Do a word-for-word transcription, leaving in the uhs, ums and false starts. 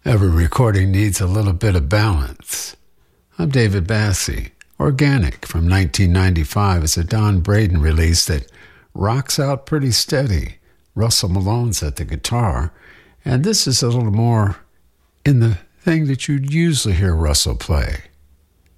Every recording needs a little bit of balance. I'm David Bassie. Organic from nineteen ninety-five is a Don Braden release that rocks out pretty steady. Russell Malone's at the guitar, and this is a little more in the thing that you'd usually hear Russell play.